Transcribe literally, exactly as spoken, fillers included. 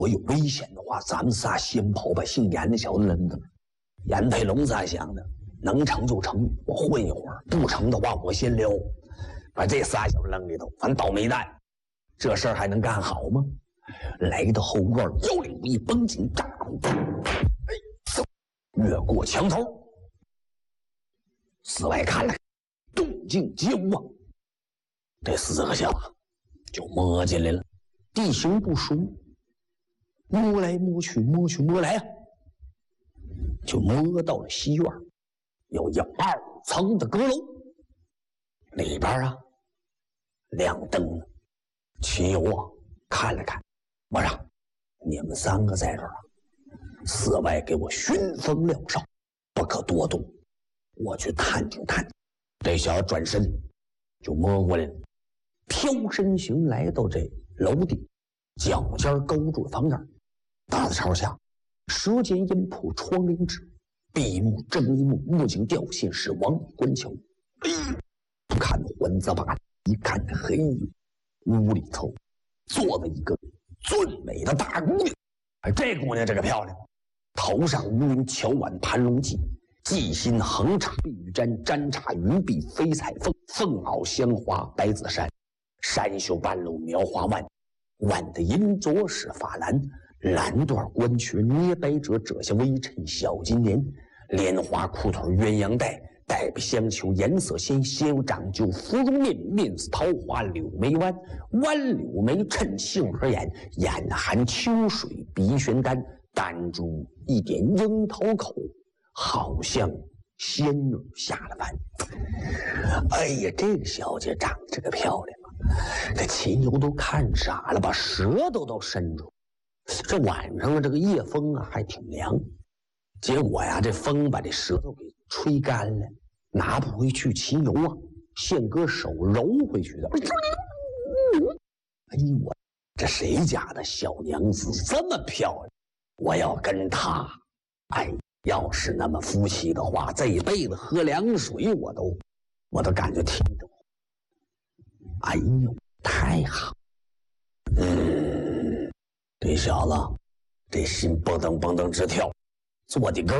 我有危险的话，咱们仨先跑，把姓严的小子扔的。严飞龙咋想的？能成就成，我混一会儿；不成的话，我先溜，把这仨小子扔里头，反倒霉蛋。这事儿还能干好吗？来到后院，腰领一绷紧，扎住，哎，走，越过墙头，四外看了，动静皆无啊。这四个小子就摸进来了，地形不熟，摸来摸去，摸去摸来啊，就摸到了西院，有一二层的阁楼，里边啊亮灯呢。秦友啊看了看，我说你们三个在这儿啊，四外给我熏风料哨，不可多动，我去探听探听。这小子转身就摸过来了，飘身形来到这楼顶，脚尖勾住了房檐，大字朝下，舌尖音谱窗棂纸，闭目睁一目，目睛掉线是往里观瞧。哎，看混子吧，一看黑屋里头坐了一个俊美的大姑娘。哎，这姑娘这个漂亮，头上乌翎乔挽盘龙髻，髻心横插碧玉簪，簪插云碧飞彩凤，凤袄香花白子衫，山袖半露描花腕，腕的银镯是发蓝，蓝缎关裙捏白褶，褶下微衬小金莲，莲花裤腿鸳鸯带，带不相求颜色鲜，先有长就芙蓉面，面似桃花柳眉弯，弯柳眉衬杏核眼，眼含秋水鼻悬丹，丹珠一点樱桃口，好像仙女下了凡。哎呀，这个小姐长得这个漂亮啊，这秦游都看傻了，把舌头都伸出。这晚上的这个夜风啊还挺凉，结果呀这风把这舌头给吹干了，拿不回去。秦游啊现割手揉回去的。哎呦，我这谁家的小娘子这么漂亮，我要跟她，哎，要是那么夫妻的话，这一辈子喝凉水我都我都感觉听着，哎呦太好。嗯，这小子这心蹦噔蹦噔直跳，坐的根